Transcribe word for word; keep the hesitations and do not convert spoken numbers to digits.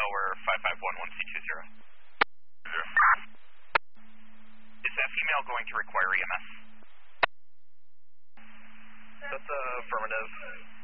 Delaware five five one one C two zero. Is that female going to require E M S? That's uh, affirmative.